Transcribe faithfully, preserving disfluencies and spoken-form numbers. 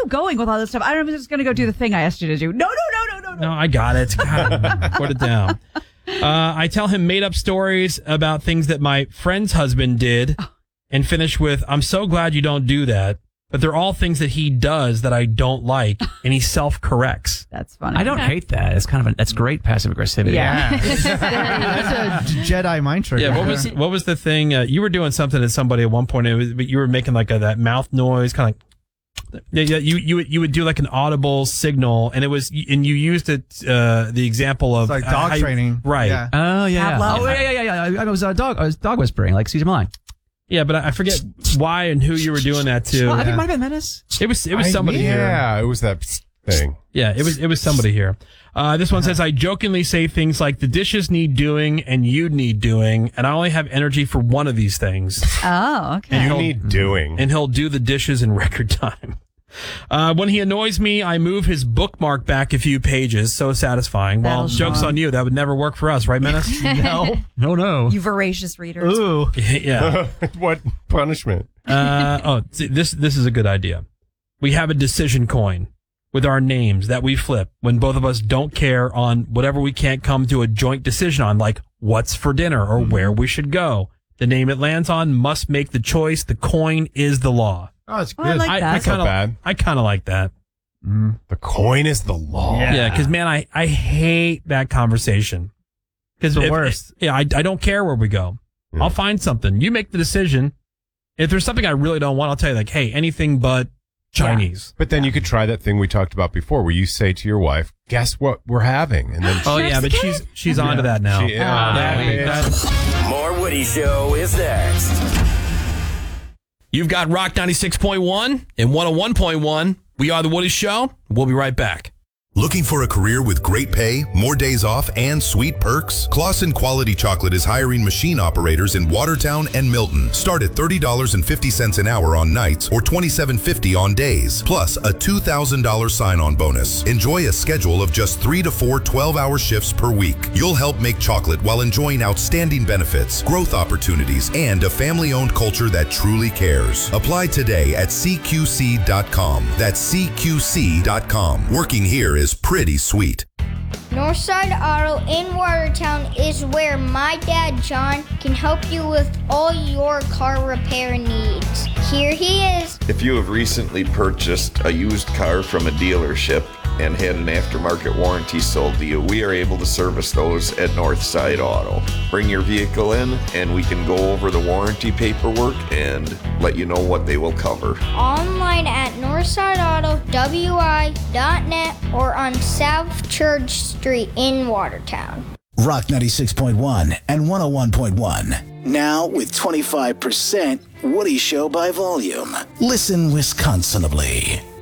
going with all this stuff? I don't know if I'm just going to go do the thing I asked you to do. No, no, no, no, no, no. No, I got it. God, put it down. Uh, I tell him made up stories about things that my friend's husband did and finish with, I'm so glad you don't do that. But they're all things that he does that I don't like, and he self-corrects. That's funny. I don't hate that. It's kind of a, that's great passive aggressivity. Yeah. That's a Jedi mind trick. Yeah, what was what was the thing? Uh, you were doing something to somebody at one point, it was, but you were making like a, that mouth noise, kind of like, yeah, yeah, you, you, would, you would do like an audible signal, and it was, and you used it, uh, the example of. It's like dog uh, how training. You, right. Yeah. Oh, yeah. Pavlov. Oh, yeah, yeah, yeah. yeah. I was, uh, dog, I was dog whispering, like Caesar Millan. Yeah, but I forget why and who you were doing that to. Well, I think it might have been Menace. It was it was I- somebody here. Yeah, it was that thing. Yeah, it was it was somebody here. Uh, this one says, I jokingly say things like the dishes need doing and you need doing, and I only have energy for one of these things. Oh, okay. You need doing. And he'll do the dishes in record time. Uh, when he annoys me, I move his bookmark back a few pages. So satisfying. Well, That'll joke's show. on you. That would never work for us, right, Menace? No. No, no. You voracious readers. Ooh. Yeah. What punishment? Uh, oh, see, this this is a good idea. We have a decision coin with our names that we flip when both of us don't care on whatever we can't come to a joint decision on, like what's for dinner or where we should go. The name it lands on must make the choice. The coin is the law. Oh, it's Oh, good. I like I, that. I That's not kind of bad. I kind of like that. The coin is the law. Yeah. Yeah, because man, I, I hate that conversation. Because It's the worst. Yeah, I, I don't care where we go. Yeah. I'll find something. You make the decision. If there's something I really don't want, I'll tell you, like, hey, anything but Chinese. But then you could try that thing we talked about before where you say to your wife, guess what we're having? And then Oh yeah, but she's she's onto that now. She- yeah, Yeah, bitch. that- More Woody Show is next. You've got Rock ninety-six point one and one oh one point one. We are The Woody Show. We'll be right back. Looking for a career with great pay, more days off, and sweet perks? Clausen Quality Chocolate is hiring machine operators in Watertown and Milton. Start at thirty dollars and fifty cents an hour on nights or twenty-seven fifty on days, plus a two thousand dollars sign-on bonus. Enjoy a schedule of just three to four twelve-hour shifts per week. You'll help make chocolate while enjoying outstanding benefits, growth opportunities, and a family-owned culture that truly cares. Apply today at C Q C dot com. That's C Q C dot com. Working here is pretty sweet. Northside Auto in Watertown is where my dad John can help you with all your car repair needs. Here he is. If you have recently purchased a used car from a dealership and had an aftermarket warranty sold to you, we are able to service those at Northside Auto. Bring your vehicle in and we can go over the warranty paperwork and let you know what they will cover. Online at northside auto w i dot net or on South Church Street in Watertown. Rock ninety-six point one and one oh one point one. Now with twenty-five percent Woody Show by volume. Listen Wisconsinably.